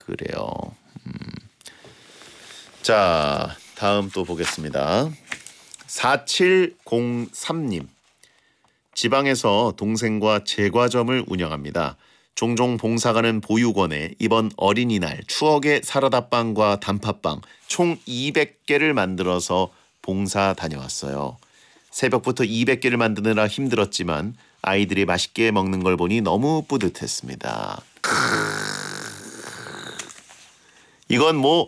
그래요. 자, 다음 또 보겠습니다. 4703님. 지방에서 동생과 제과점을 운영합니다. 종종 봉사가는 보육원에 이번 어린이날 추억의 사라다빵과 단팥빵 총 200개를 만들어서 봉사 다녀왔어요. 새벽부터 200개를 만드느라 힘들었지만 아이들이 맛있게 먹는 걸 보니 너무 뿌듯했습니다. 이건 뭐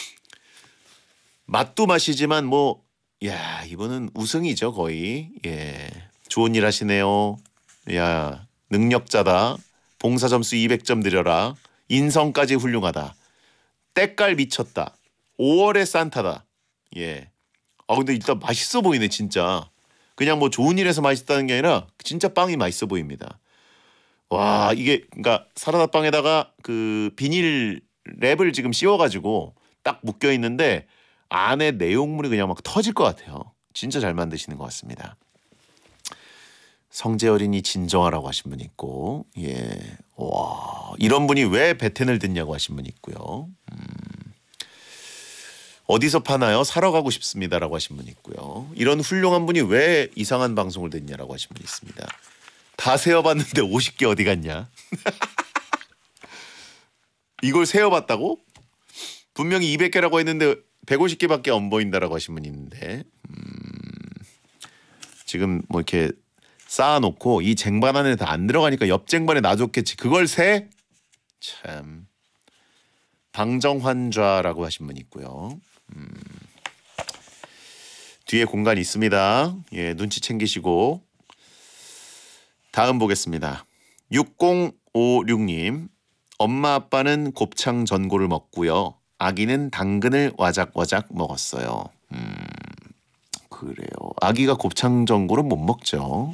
맛도 맛이지만 뭐 야, 이분은 우승이죠, 거의. 예. 좋은 일 하시네요. 야, 능력자다. 봉사 점수 200점 드려라. 인성까지 훌륭하다. 때깔 미쳤다. 5월의 산타다. 예. 근데 일단 맛있어 보이네, 진짜. 그냥 뭐 좋은 일에서 맛있다는 게 아니라 진짜 빵이 맛있어 보입니다. 와, 이게 그러니까 사라다 빵에다가 그 비닐 랩을 지금 씌워가지고 딱 묶여 있는데 안에 내용물이 그냥 막 터질 것 같아요. 진짜 잘 만드시는 것 같습니다. 성재 어린이 진정하라고 하신 분 있고, 예, 와, 이런 분이 왜 베텐을 듣냐고 하신 분 있고요. 어디서 파나요? 사러 가고 싶습니다라고 하신 분 있고요. 이런 훌륭한 분이 왜 이상한 방송을 듣냐라고 하신 분 있습니다. 다 세어봤는데 50개 어디 갔냐? 이걸 세어봤다고? 분명히 200개라고 했는데 150개밖에 안 보인다라고 하신 분 있는데, 지금 뭐 이렇게 쌓아놓고 이 쟁반 안에 다 안 들어가니까 옆 쟁반에 놔줬겠지. 그걸 세? 참. 방정환좌라고 하신 분 있고요. 뒤에 공간 있습니다. 예, 눈치 챙기시고. 다음 보겠습니다. 6056님. 엄마 아빠는 곱창 전골을 먹고요. 아기는 당근을 와작와작 먹었어요. 그래요. 아기가 곱창 전골은 못 먹죠.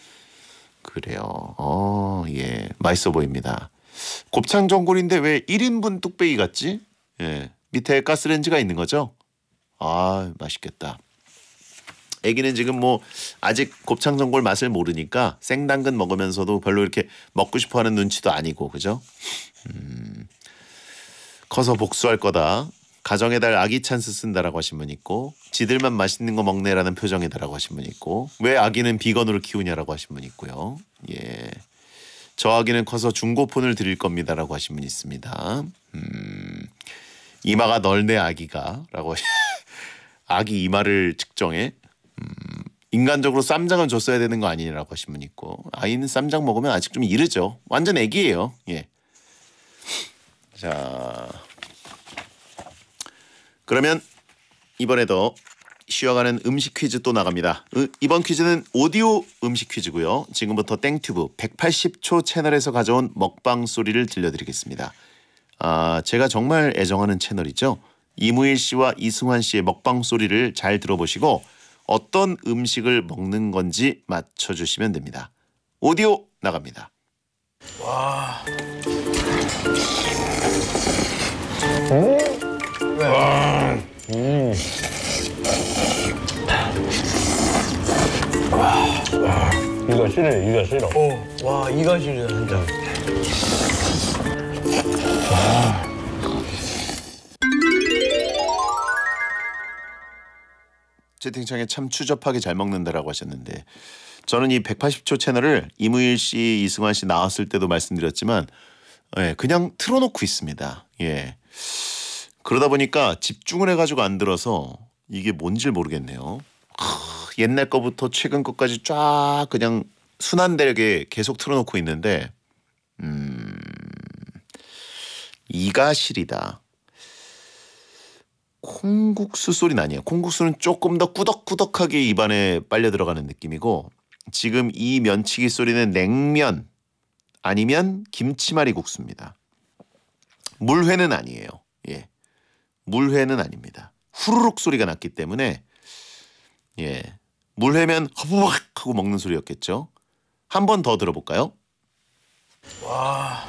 그래요. 예, 맛있어 보입니다. 곱창 전골인데 왜 1인분 뚝배기 같지? 예, 밑에 가스레인지가 있는 거죠? 아, 맛있겠다. 애기는 지금 뭐 아직 곱창 전골 맛을 모르니까 생당근 먹으면서도 별로 이렇게 먹고 싶어하는 눈치도 아니고, 그죠? 커서 복수할 거다. 가정의 달 아기 찬스 쓴다라고 하신 분 있고, 지들만 맛있는 거 먹네라는 표정이다라고 하신 분 있고, 왜 아기는 비건으로 키우냐라고 하신 분 있고요. 예, 저 아기는 커서 중고폰을 드릴 겁니다라고 하신 분 있습니다. 이마가 넓네 아기가라고 아기 이마를 측정해. 인간적으로 쌈장은 줬어야 되는 거 아니냐라고 하신 분 있고, 아이는 쌈장 먹으면 아직 좀 이르죠. 완전 애기예요. 예. 자, 그러면 이번에도 쉬어가는 음식 퀴즈 또 나갑니다. 이번 퀴즈는 오디오 음식 퀴즈고요. 지금부터 땡튜브 180초 채널에서 가져온 먹방 소리를 들려드리겠습니다. 제가 정말 애정하는 채널이죠. 이무일 씨와 이승환 씨의 먹방 소리를 잘 들어보시고 어떤 음식을 먹는 건지 맞춰주시면 됩니다. 오디오 나갑니다. 와. 와. 와. 이거 싫어, 이거 싫어. 와, 이거 싫어, 진짜. 와. 채팅창에 참 추접하게 잘 먹는다라고 하셨는데, 저는 이 180초 채널을 이무일 씨, 이승환 씨 나왔을 때도 말씀드렸지만, 예, 그냥 틀어놓고 있습니다. 예. 그러다 보니까 집중을 해가지고 안 들어서 이게 뭔지 모르겠네요. 옛날 거부터 최근 거까지 쫙 그냥 순환되게 계속 틀어놓고 있는데, 이가 시리다. 콩국수 소리는 아니에요. 콩국수는 조금 더 꾸덕꾸덕하게 입안에 빨려 들어가는 느낌이고, 지금 이 면치기 소리는 냉면 아니면 김치말이 국수입니다. 물회는 아니에요. 예, 물회는 아닙니다. 후루룩 소리가 났기 때문에, 예, 물회면 허부박 하고 먹는 소리였겠죠. 한 번 더 들어볼까요? 와.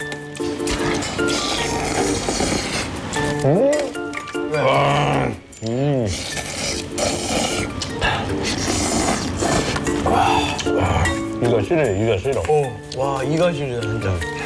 와. 와. 이거 싫어, 이거 싫어. 와, 이거 싫어, 진짜.